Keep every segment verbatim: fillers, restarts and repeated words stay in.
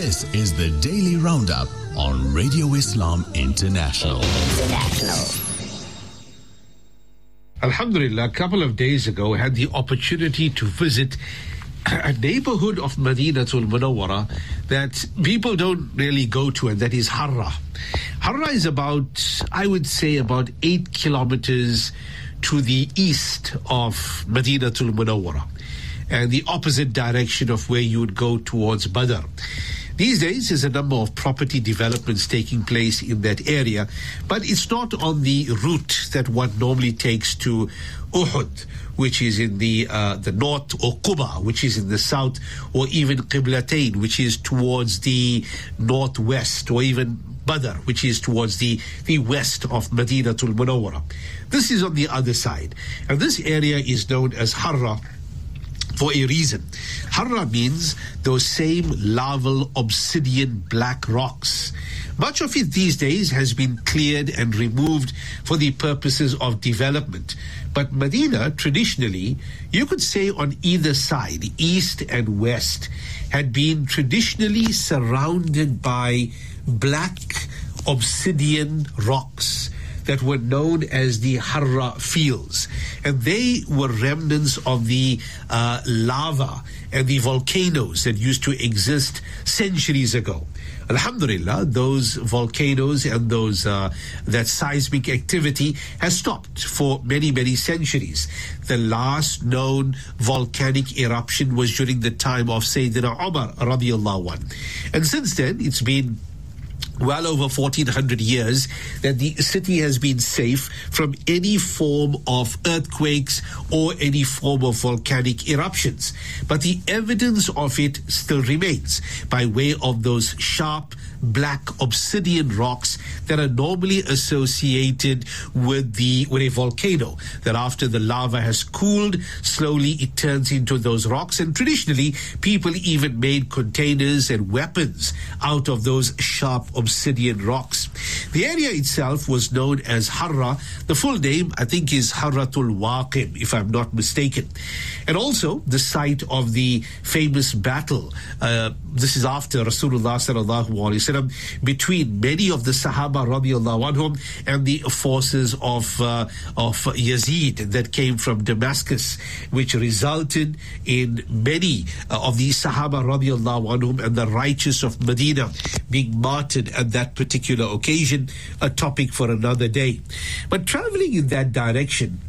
This is the Daily Roundup on Radio Islam International. International. Alhamdulillah, a couple of days ago, I had the opportunity to visit a neighborhood of Madinatul Munawwara that people don't really go to, and that is Harra. Harra is about, I would say, about eight kilometers to the east of Madinatul Munawwara, and the opposite direction of where you would go towards Badr. These days, there's a number of property developments taking place in that area, but it's not on the route that one normally takes to Uhud, which is in the uh, the north, or Quba, which is in the south, or even Qiblatain, which is towards the northwest, or even Badr, which is towards the, the west of Madinatul Munawwara. This is on the other side, and this area is known as Harra for a reason. Harra means those same larval obsidian black rocks. Much of it these days has been cleared and removed for the purposes of development. But Medina, traditionally, you could say on either side, east and west, had been traditionally surrounded by black obsidian rocks that were known as the Harra fields. And they were remnants of the uh, lava and the volcanoes that used to exist centuries ago. Alhamdulillah, those volcanoes and those uh, that seismic activity has stopped for many, many centuries. The last known volcanic eruption was during the time of Sayyidina Umar radiallahu anhu. And since then, it's been well over fourteen hundred years that the city has been safe from any form of earthquakes or any form of volcanic eruptions. But the evidence of it still remains by way of those sharp black obsidian rocks that are normally associated with the with a volcano, that after the lava has cooled, slowly it turns into those rocks. And traditionally, people even made containers and weapons out of those sharp obsidian rocks. The area itself was known as Harra. The full name, I think, is Harratul Waqim, if I'm not mistaken. And also the site of the famous battle. Uh, this is after Rasulullah sallallahu alaihi wasallam, between many of the Sahaba radiallahu anhum and the forces of uh, of Yazid that came from Damascus, which resulted in many uh, of the Sahaba radiallahu anhum and the righteous of Medina being martyred at that particular occasion, a topic for another day. But traveling in that direction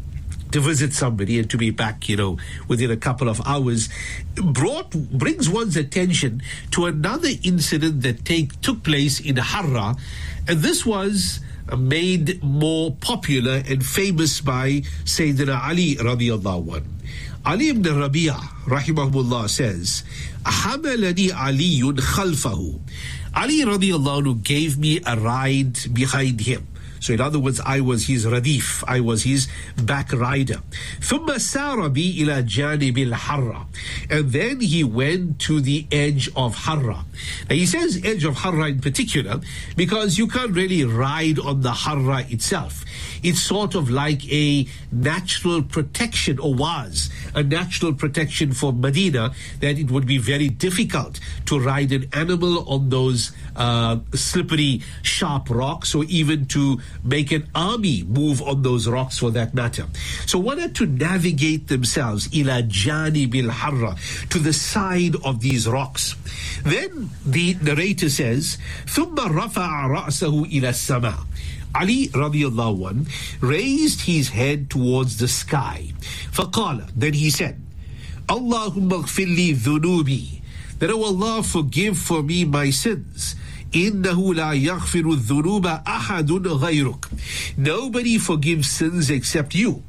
to visit somebody and to be back, you know, within a couple of hours, brought brings one's attention to another incident that take took place in Harra, and this was made more popular and famous by Sayyidina Ali radiallahu anhu. Ali ibn Rabi'a rahimahullah says, "Hamalani Aliyun khalfahu." Ali radiallahu anhu gave me a ride behind him. So in other words, I was his radif, I was his back rider. ثُمَّ سَارَ بِي إِلَى جَانِبِ الْحَرَّةِ. And then he went to the edge of Harra. Now he says edge of Harra in particular because you can't really ride on the Harra itself. It's sort of like a natural protection, or was a natural protection for Medina, that it would be very difficult to ride an animal on those uh, slippery, sharp rocks, or even to make an army move on those rocks for that matter. So one had to navigate themselves ila janibil harra, to the side of these rocks. Then the narrator says, ثُمَّ رَفَعَ رَأْسَهُ إِلَى السَّمَاءِ. Ali radiallahu anhu raised his head towards the sky. فَقَالَ, then he said, اللهم اغفر لي ذنوبي, that, oh Allah, forgive for me my sins. إِنَّهُ لَا يَغْفِرُ الذُّنُوبَ أَحَدٌ غَيْرُكَ. Nobody forgives sins except you.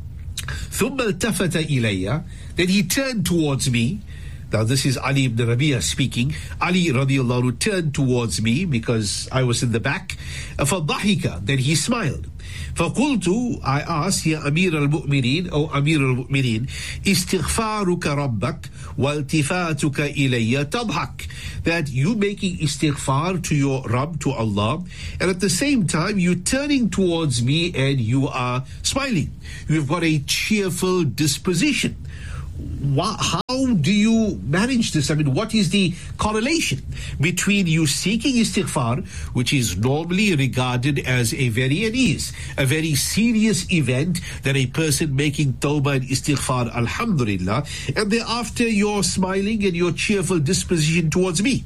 ثُمَّ الْتَفَتَ إِلَيَّ. Then he turned towards me. Now this is Ali ibn Rabi'a speaking. Ali radiallahu anhu turned towards me because I was in the back. فَضَحِكَ. Then he smiled. فَقُلْتُ, I asked, Ya Amir al-Mu'mineen, O Amir al-Mu'mineen, إِسْتِغْفَارُكَ رَبَّكَ وَالْتِفَاتُكَ إِلَيَّ تَضْحَكَ. That you making istighfar to your Rabb, to Allah, and at the same time you turning towards me and you are smiling. You've got a cheerful disposition. wha- how do you manage this? I mean, what is the correlation between you seeking istighfar, which is normally regarded as a very, and is a very serious event, that a person making tawbah and istighfar, alhamdulillah, and thereafter you're smiling and your cheerful disposition towards me?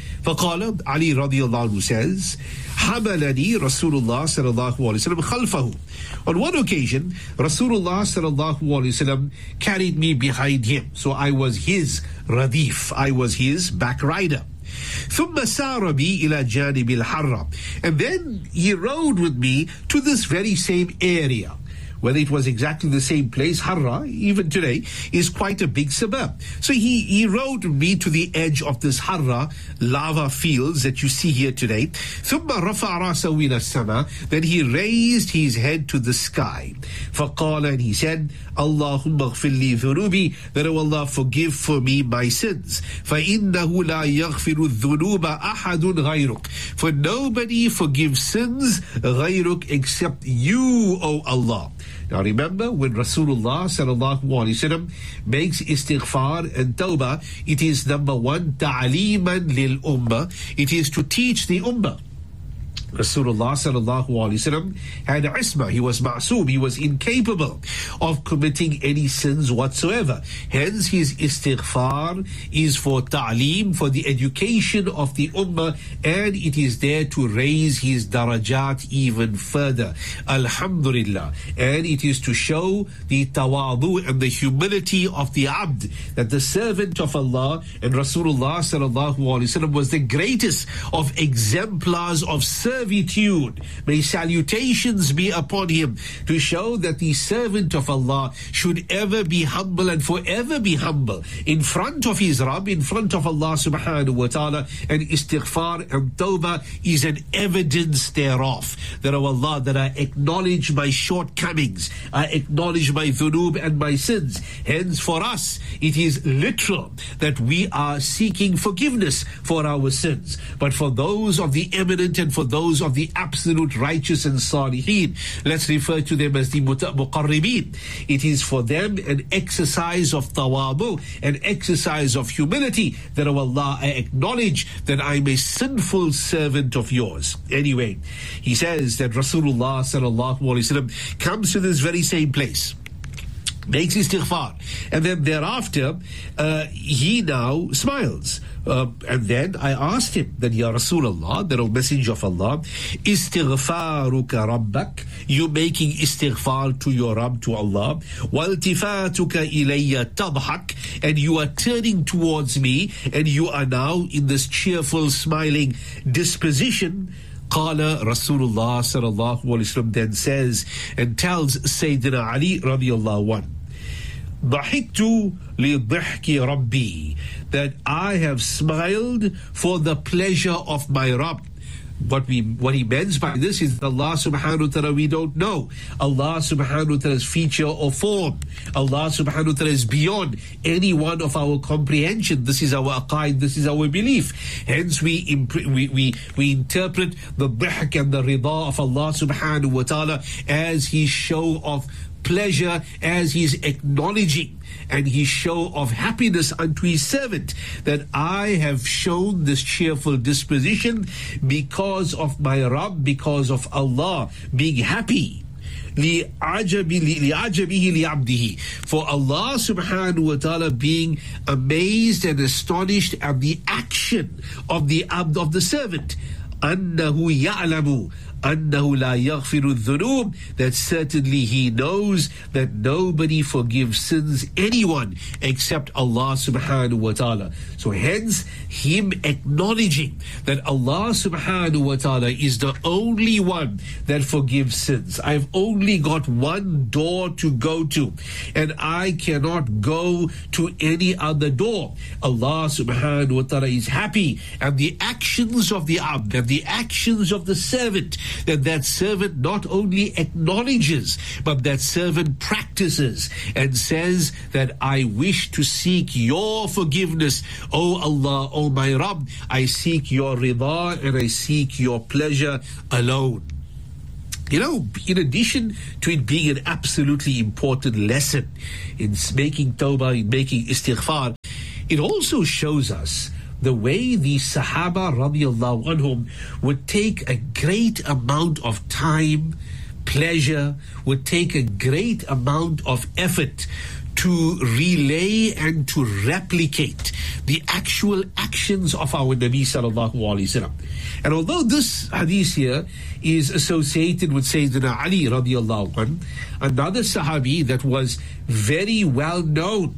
فقال Ali radiallahu anhu says, حملني رسول الله صلى الله عليه وسلم خلفه. On one occasion, Rasulullah sallallahu alaihi wasallam carried me behind him. So I was his radif, I was his back rider. ثم سار بي إلى جانب الحرة. And then he rode with me to this very same area. Whether it was exactly the same place, Harra, even today, is quite a big suburb. So he, he rode me to the edge of this Harra lava fields that you see here today. ثم رفع رأسه إلى السماء. Then he raised his head to the sky. فقال, and he said, اللهم اغفر لي ذنوبي, that O Allah forgive for me my sins. فإنه لا يغفر الذنوب أحد غيرك. For nobody forgives sins غيرك except you, O Allah. Now remember, when Rasulullah sallallahu alaihi wasallam makes istighfar and tawbah, it is number one, ta'aleeman lil ummah. It is to teach the ummah. Rasulullah sallallahu alaihi wasallam had isma. He was ma'soom. He was incapable of committing any sins whatsoever. Hence, his istighfar is for ta'aleem, for the education of the ummah, and it is there to raise his darajat even further. Alhamdulillah. And it is to show the tawadu and the humility of the abd, that the servant of Allah, and Rasulullah sallallahu alaihi wasallam was the greatest of exemplars of service. Servitude. May salutations be upon him, to show that the servant of Allah should ever be humble and forever be humble in front of his Rabb, in front of Allah subhanahu wa ta'ala. And istighfar and tawbah is an evidence thereof. That, O Allah, that I acknowledge my shortcomings, I acknowledge my dhunub and my sins. Hence, for us, it is literal that we are seeking forgiveness for our sins. But for those of the eminent and for those of the absolute righteous and salihin, let's refer to them as the muqarribeen. It is for them an exercise of tawadu, an exercise of humility, that, O Allah, I acknowledge that I'm a sinful servant of yours. Anyway, he says that Rasulullah sallallahu alaihi wasallam comes to this very same place, makes istighfar, and then thereafter uh, he now smiles. Uh, and then I asked him that, Ya Rasulullah, that, O Messenger of Allah, istighfaruka rabbak, you making istighfar to your Rabb, to Allah, waltifatuka ilayya tadhak, and you are turning towards me, and you are now in this cheerful, smiling disposition. Qala Rasulullah sallallahu alaihi wasallam then says and tells Sayyidina Ali radiallahu anhu, ضحكت لضحك ربي, that I have smiled for the pleasure of my Rabb. What we what he means by this is Allah subhanahu wa ta'ala we don't know. Allah subhanahu wa ta'ala's feature or form. Allah subhanahu wa ta'ala is beyond any one of our comprehension. This is our aqaid, this is our belief. Hence we imp- we, we we interpret the dhihk and the rida of Allah subhanahu wa ta'ala as his show of pleasure, as he's acknowledging and his show of happiness unto his servant, that I have shown this cheerful disposition because of my Rabb, because of Allah being happy. لِعَجَبِهِ لِعَبْدِهِ, for Allah subhanahu wa ta'ala being amazed and astonished at the action of the abd, of the servant. أَنَّهُ يَعْلَمُ أنه لا يغفر الذنوب, that certainly he knows that nobody forgives sins anyone except Allah subhanahu wa ta'ala. So hence him acknowledging that Allah subhanahu wa ta'ala is the only one that forgives sins. I've only got one door to go to, and I cannot go to any other door. Allah subhanahu wa ta'ala is happy, and the actions of the abd and the actions of the servant, that that servant not only acknowledges, but that servant practices and says that I wish to seek your forgiveness, O Allah, O my Rabb. I seek your rida and I seek your pleasure alone. You know, in addition to it being an absolutely important lesson in making tawbah, in making istighfar, it also shows us the way the Sahaba radiallahu anhum would take a great amount of time, pleasure, would take a great amount of effort to relay and to replicate the actual actions of our Nabi sallallahu alaihi wasallam. And although this hadith here is associated with Sayyidina Ali radiallahu anhu, another Sahabi that was very well known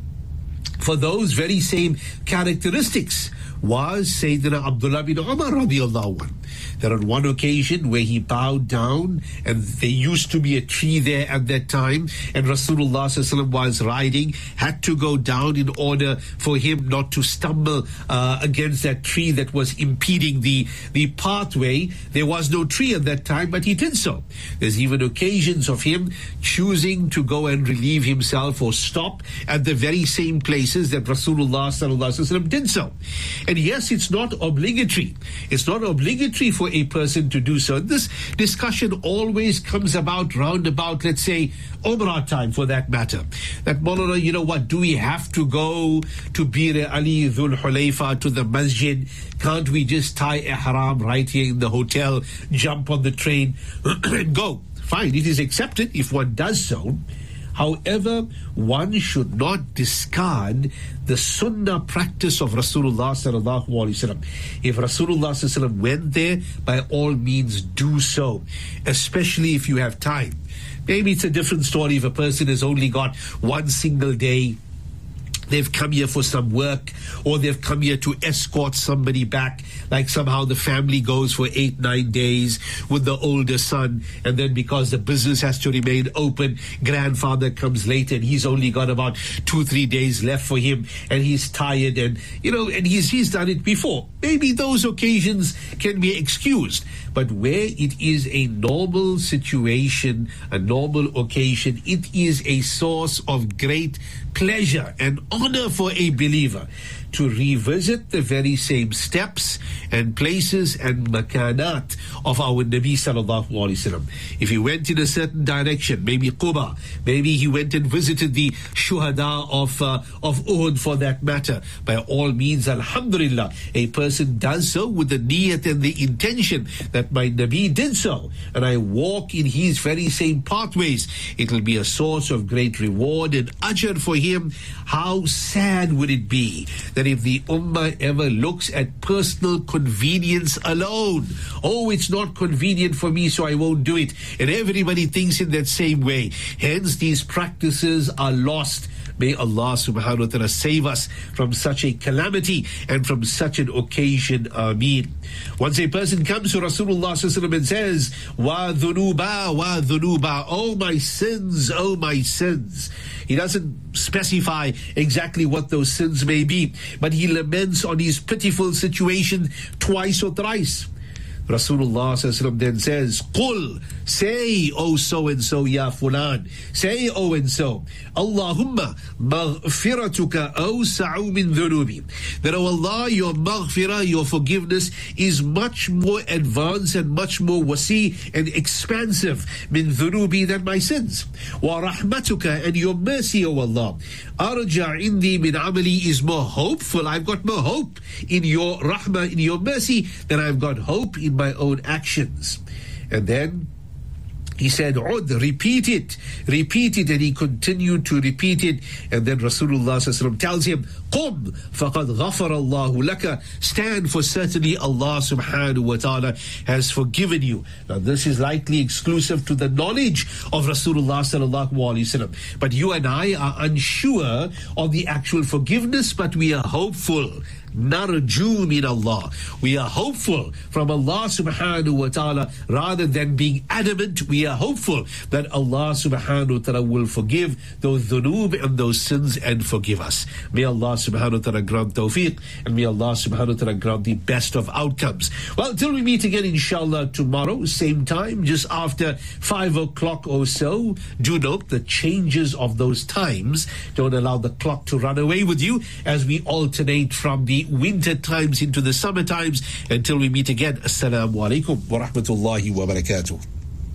for those very same characteristics was Sayyidina Abdullah bin Umar radiallahu anhu. That on one occasion where he bowed down, and there used to be a tree there at that time, and Rasulullah sallallahu alaihi wasallam was riding, had to go down in order for him not to stumble uh, against that tree that was impeding the, the pathway. There was no tree at that time, but he did so. There's even occasions of him choosing to go and relieve himself or stop at the very same places that Rasulullah sallallahu alaihi wasallam did so. And yes, it's not obligatory. It's not obligatory for a person to do so. This discussion always comes about round about, let's say, Umrah time for that matter. That, Maulana, you know what, do we have to go to Bir Ali Dhul Hulayfa, to the masjid? Can't we just tie ihram right here in the hotel, jump on the train and go? Fine, it is accepted if one does so. However, one should not discard the sunnah practice of Rasulullah sallallahu alaihi wasallam. If Rasulullah sallallahu alaihi wasallam went there, by all means do so, especially if you have time. Maybe it's a different story if a person has only got one single day. They've come here for some work, or they've come here to escort somebody back, like somehow the family goes for eight, nine days with the older son, and then because the business has to remain open, grandfather comes later and he's only got about two, three days left for him, and he's tired, and, you know, and he's, he's done it before. Maybe those occasions can be excused. But where it is a normal situation, a normal occasion, it is a source of great pleasure and honor for a believer to revisit the very same steps and places and makanat of our Nabi sallallahu alaihi wasallam. If he went in a certain direction, maybe Quba, maybe he went and visited the shuhada of uh, of Uhud for that matter, by all means, alhamdulillah, a person does so with the niyat and the intention that my Nabi did so, and I walk in his very same pathways. It will be a source of great reward and ajr for him. How sad would it be that if the ummah ever looks at personal convenience alone, oh, it's not convenient for me, so I won't do it, and everybody thinks in that same way. Hence, these practices are lost. May Allah subhanahu wa ta'ala save us from such a calamity and from such an occasion. Ameen. Once a person comes to Rasulullah sallallahu alaihi wasallam and says, Wa dhunuba, wa dhunuba, oh my sins, oh my sins. He doesn't specify exactly what those sins may be, but he laments on his pitiful situation twice or thrice. Rasulullah sallallahu alaihi wasallam then says, Qul, say, oh so-and-so, ya fulan, say, oh and so, Allahumma maghfiratuka awsa'u min dhunubi. That, oh Allah, your maghfirah, your forgiveness is much more advanced and much more wasi and expansive min dhunubi than my sins. Wa rahmatuka, and your mercy, oh Allah, arja indi min amali, is more hopeful. I've got more hope in your rahmah, in your mercy, than I've got hope in my own actions. And then he said, Ud, repeat it, repeat it, and he continued to repeat it. And then Rasulullah sallallahu alaihi wasallam tells him, Qum, faqad ghafara Allahu laka, stand, for certainly Allah subhanahu wa ta'ala has forgiven you. Now this is likely exclusive to the knowledge of Rasulullah sallallahu alaihi wasallam. But you and I are unsure of the actual forgiveness, but we are hopeful. Narju min Allah. We are hopeful from Allah subhanahu wa ta'ala. Rather than being adamant, we are hopeful that Allah subhanahu wa ta'ala will forgive those dhunub and those sins and forgive us. May Allah subhanahu wa ta'ala grant tawfiq, and may Allah subhanahu wa ta'ala grant the best of outcomes. Well, till we meet again inshallah tomorrow, same time, just after five o'clock or so. Do note the changes of those times. Don't allow the clock to run away with you as we alternate from the winter times into the summer times. Until we meet again, assalamu alaikum wa rahmatullahi wa barakatuh.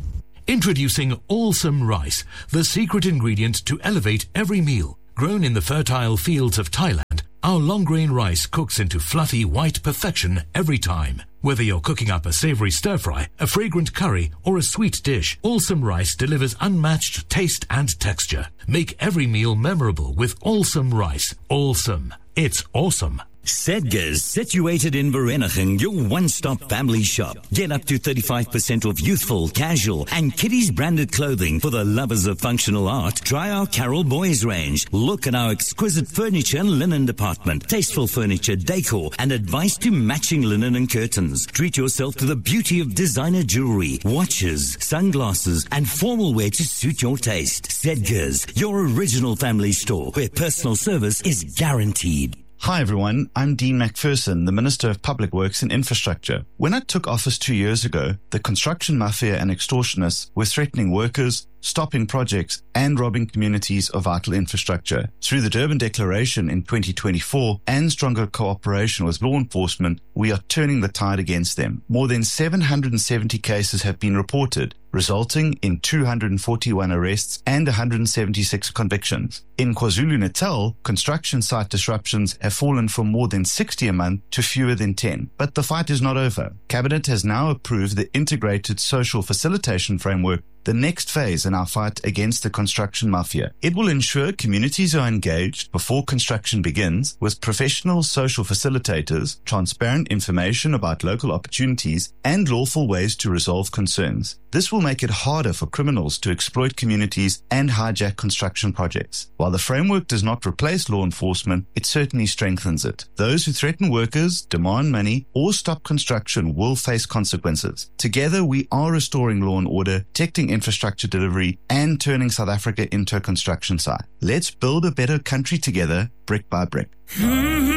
Introducing Awesome Rice, the secret ingredient to elevate every meal. Grown in the fertile fields of Thailand, our long-grain rice cooks into fluffy white perfection every time. Whether you're cooking up a savory stir-fry, a fragrant curry, or a sweet dish, Awesome Rice delivers unmatched taste and texture. Make every meal memorable with Awesome Rice. Awesome. It's awesome. Sedgars, situated in Vereeniging, your one-stop family shop. Get up to thirty-five percent off youthful, casual, and kiddies branded clothing for the lovers of functional art. Try our Carol Boys range. Look at our exquisite furniture and linen department. Tasteful furniture, decor, and advice to matching linen and curtains. Treat yourself to the beauty of designer jewelry, watches, sunglasses, and formal wear to suit your taste. Sedgars, your original family store where personal service is guaranteed. Hi everyone, I'm Dean McPherson, the Minister of Public Works and Infrastructure. When I took office two years ago, the construction mafia and extortionists were threatening workers, stopping projects, and robbing communities of vital infrastructure. Through the Durban Declaration in twenty twenty-four and stronger cooperation with law enforcement, we are turning the tide against them. More than seven hundred seventy cases have been reported, resulting in two hundred forty-one arrests and one hundred seventy-six convictions. In KwaZulu-Natal, construction site disruptions have fallen from more than sixty a month to fewer than ten. But the fight is not over. Cabinet has now approved the Integrated Social Facilitation Framework, the next phase in our fight against the construction mafia. It will ensure communities are engaged before construction begins with professional social facilitators, transparent information about local opportunities, and lawful ways to resolve concerns. This will make it harder for criminals to exploit communities and hijack construction projects. While the framework does not replace law enforcement, it certainly strengthens it. Those who threaten workers, demand money, or stop construction will face consequences. Together, we are restoring law and order, protecting infrastructure delivery, and turning South Africa into a construction site. Let's build a better country together, brick by brick.